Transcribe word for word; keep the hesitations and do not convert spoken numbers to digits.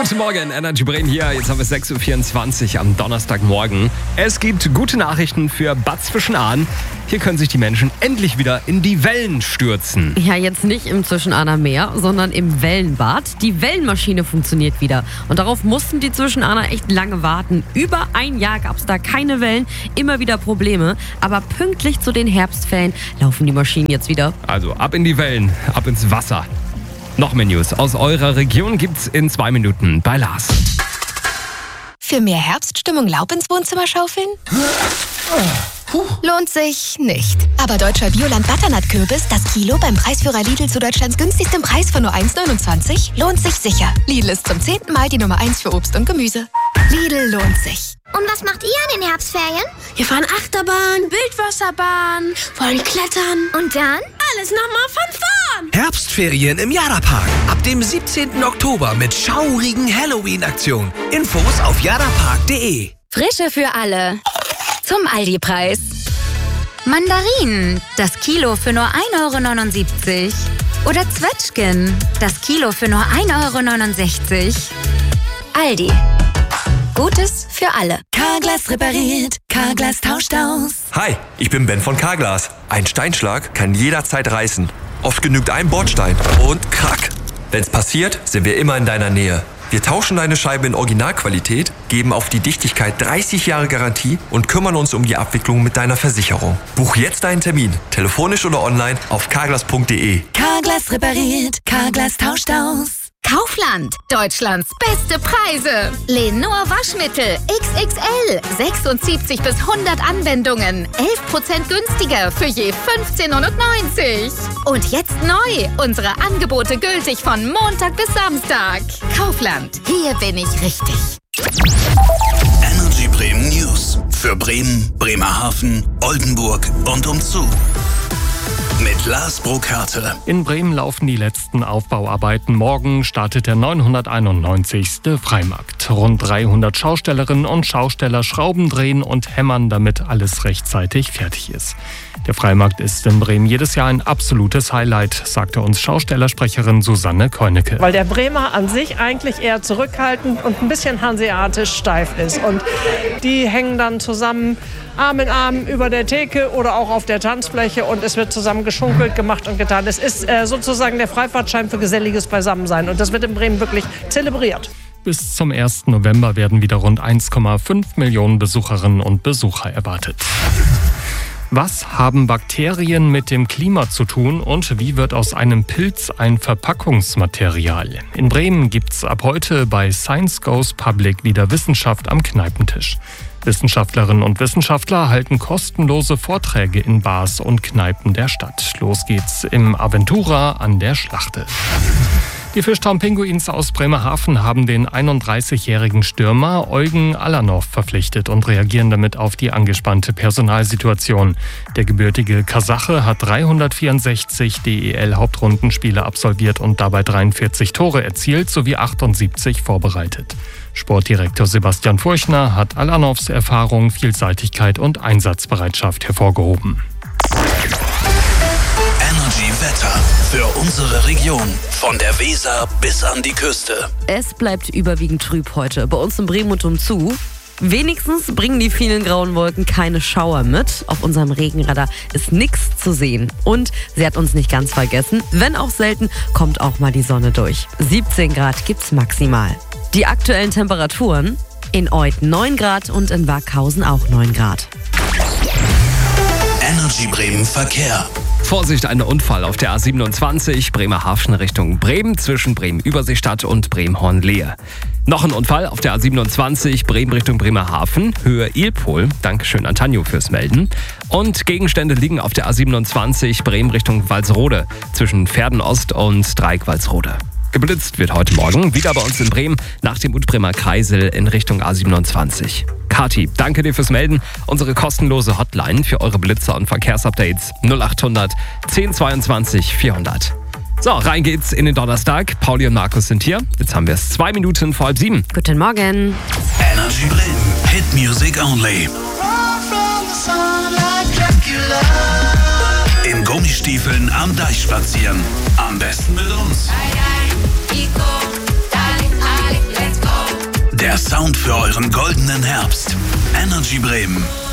Guten Morgen, Energy Bremen hier. Jetzt haben wir sechs Uhr vierundzwanzig am Donnerstagmorgen. Es gibt gute Nachrichten für Bad Zwischenahn. Hier können sich die Menschen endlich wieder in die Wellen stürzen. Ja, jetzt nicht im Zwischenahner Meer, sondern im Wellenbad. Die Wellenmaschine funktioniert wieder. Und darauf mussten die Zwischenahner echt lange warten. Über ein Jahr gab es da keine Wellen, immer wieder Probleme. Aber pünktlich zu den Herbstferien laufen die Maschinen jetzt wieder. Also ab in die Wellen, ab ins Wasser. Noch mehr News aus eurer Region gibt's in zwei Minuten bei Lars. Für mehr Herbststimmung Laub ins Wohnzimmer schaufeln? Lohnt sich nicht. Aber deutscher Bioland Butternut-Kürbis, das Kilo beim Preisführer Lidl zu Deutschlands günstigstem Preis von nur eins neunundzwanzig, lohnt sich sicher. Lidl ist zum zehnten Mal die Nummer eins für Obst und Gemüse. Lidl lohnt sich. Und was macht ihr in den Herbstferien? Wir fahren Achterbahn, Wildwasserbahn, wollen klettern. Und dann? Alles nochmal von vorn. Herbstferien im Jadapark. Ab dem siebzehnten Oktober mit schaurigen Halloween-Aktionen. Infos auf jadapark punkt de. Frische für alle. Zum Aldi-Preis. Mandarinen, das Kilo für nur ein Euro neunundsiebzig. Oder Zwetschgen, das Kilo für nur ein Euro neunundsechzig. Aldi. Gutes für alle. Carglass repariert, Carglass tauscht aus. Hi, ich bin Ben von Carglass. Ein Steinschlag kann jederzeit reißen. Oft genügt ein Bordstein und krack. Wenn's passiert, sind wir immer in deiner Nähe. Wir tauschen deine Scheibe in Originalqualität, geben auf die Dichtigkeit dreißig Jahre Garantie und kümmern uns um die Abwicklung mit deiner Versicherung. Buch jetzt deinen Termin, telefonisch oder online auf carglass punkt de. Carglass repariert, Carglass tauscht aus. Kaufland, Deutschlands beste Preise. Lenor Waschmittel X X L, sechsundsiebzig bis hundert Anwendungen, elf Prozent günstiger für je fünfzehn neunundneunzig. Und jetzt neu, unsere Angebote gültig von Montag bis Samstag. Kaufland, hier bin ich richtig. Energy Bremen News für Bremen, Bremerhaven, Oldenburg und umzu. Mit Lars Burkhardt. In Bremen laufen die letzten Aufbauarbeiten. Morgen startet der neunhunderteinundneunzigste Freimarkt. Rund dreihundert Schaustellerinnen und Schausteller schrauben, drehen und hämmern, damit alles rechtzeitig fertig ist. Der Freimarkt ist in Bremen jedes Jahr ein absolutes Highlight, sagte uns Schaustellersprecherin Susanne Keunecke. Weil der Bremer an sich eigentlich eher zurückhaltend und ein bisschen hanseatisch steif ist. Und die hängen dann zusammen Arm in Arm über der Theke oder auch auf der Tanzfläche und es wird zusammen geschunkelt, gemacht und getan. Es ist äh, sozusagen der Freifahrtschein für geselliges Beisammensein und das wird in Bremen wirklich zelebriert. Bis zum ersten November werden wieder rund eins Komma fünf Millionen Besucherinnen und Besucher erwartet. Was haben Bakterien mit dem Klima zu tun und wie wird aus einem Pilz ein Verpackungsmaterial? In Bremen gibt's ab heute bei Science Goes Public wieder Wissenschaft am Kneipentisch. Wissenschaftlerinnen und Wissenschaftler halten kostenlose Vorträge in Bars und Kneipen der Stadt. Los geht's im Aventura an der Schlachte. Die Fischtown-Pinguins aus Bremerhaven haben den einunddreißigjährigen Stürmer Eugen Alanov verpflichtet und reagieren damit auf die angespannte Personalsituation. Der gebürtige Kasache hat dreihundertvierundsechzig D E L-Hauptrundenspiele absolviert und dabei dreiundvierzig Tore erzielt sowie achtundsiebzig vorbereitet. Sportdirektor Sebastian Furchner hat Alanovs Erfahrung, Vielseitigkeit und Einsatzbereitschaft hervorgehoben. Energy Wetter für unsere Region. Von der Weser bis an die Küste. Es bleibt überwiegend trüb heute. Bei uns in Bremen und umzu. Wenigstens bringen die vielen grauen Wolken keine Schauer mit. Auf unserem Regenradar ist nichts zu sehen. Und sie hat uns nicht ganz vergessen. Wenn auch selten, kommt auch mal die Sonne durch. siebzehn Grad gibt's maximal. Die aktuellen Temperaturen: in Euth neun Grad und in Wackhausen auch neun Grad. Energy Bremen Verkehr. Vorsicht, ein Unfall auf der A siebenundzwanzig, Bremerhaven Richtung Bremen, zwischen Bremen-Überseestadt und Bremen-Hornlehe. Noch ein Unfall auf der A siebenundzwanzig, Bremen Richtung Bremerhaven, Höhe Ilpol. Dankeschön an Tanjo fürs Melden. Und Gegenstände liegen auf der A siebenundzwanzig, Bremen Richtung Walsrode, zwischen Pferden-Ost und Dreieck-Walsrode. Geblitzt wird heute Morgen, wieder bei uns in Bremen, nach dem Utbremer Kreisel in Richtung A siebenundzwanzig. Kati, danke dir fürs Melden. Unsere kostenlose Hotline für eure Blitzer und Verkehrsupdates null achthundert zehn zweiundzwanzig vierhundert. So, rein geht's in den Donnerstag. Pauli und Markus sind hier. Jetzt haben wir es zwei Minuten vor halb sieben. Guten Morgen. Energy Bremen, Hit Music Only. In Gummistiefeln am Deich spazieren. Am besten mit uns. Let's go. Der Sound für euren goldenen Herbst. Energy Bremen.